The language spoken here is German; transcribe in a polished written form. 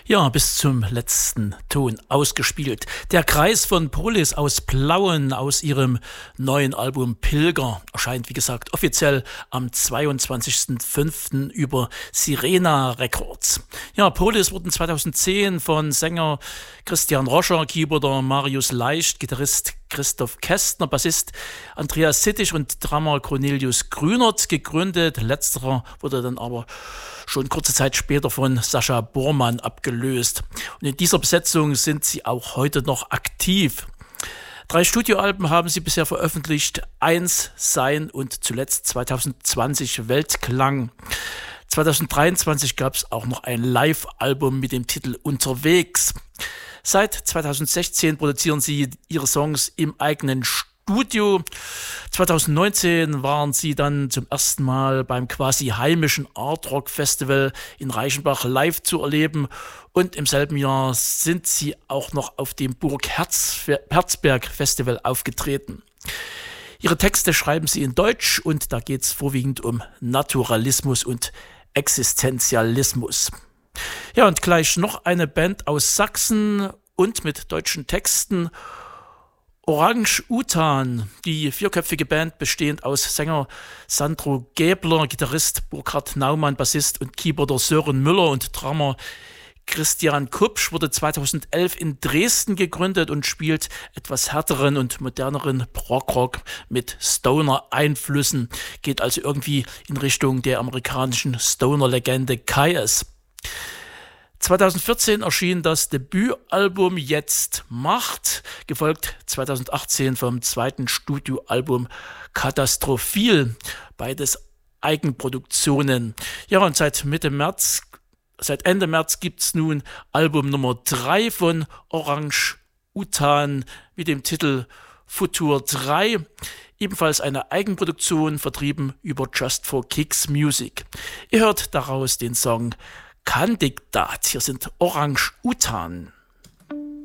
Ja, bis zum letzten Ton ausgespielt. Der Kreis von Polis aus Plauen aus ihrem neuen Album Pilger erscheint, wie gesagt, offiziell am 22.05. über Sirena Records. Ja, Polis wurden 2010 von Sänger Christian Roscher, Keyboarder Marius Leicht, Gitarrist Christoph Kästner, Bassist Andreas Sittich und Drummer Cornelius Grünert gegründet. Letzterer wurde dann aber schon kurze Zeit später von Sascha Bormann abgelöst. Und in dieser Besetzung sind sie auch heute noch aktiv. 3 Studioalben haben sie bisher veröffentlicht. 1, Sein und zuletzt 2020 Weltklang. 2023 gab es auch noch ein Live-Album mit dem Titel Unterwegs. Seit 2016 produzieren sie ihre Songs im eigenen Studio. 2019 waren sie dann zum ersten Mal beim quasi heimischen Art Rock Festival in Reichenbach live zu erleben. Und im selben Jahr sind sie auch noch auf dem Burg Herzberg Festival aufgetreten. Ihre Texte schreiben sie in Deutsch und da geht es vorwiegend um Naturalismus und Existenzialismus. Ja, und gleich noch eine Band aus Sachsen und mit deutschen Texten. Orang-Utan, die 4-köpfige Band bestehend aus Sänger Sandro Gäbler, Gitarrist Burkhard Naumann, Bassist und Keyboarder Sören Müller und Drummer Christian Kupsch, wurde 2011 in Dresden gegründet und spielt etwas härteren und moderneren Prog-Rock mit Stoner-Einflüssen. Geht also irgendwie in Richtung der amerikanischen Stoner-Legende Kyuss. 2014 erschien das Debütalbum Jetzt Macht, gefolgt 2018 vom zweiten Studioalbum Katastrophil, beides Eigenproduktionen. Ja, und seit Ende März gibt es nun Album Nummer 3 von Orang-Utan mit dem Titel Futur 3, ebenfalls eine Eigenproduktion, vertrieben über Just for Kicks Music. Ihr hört daraus den Song Kandidat. Hier sind Orang-Utan.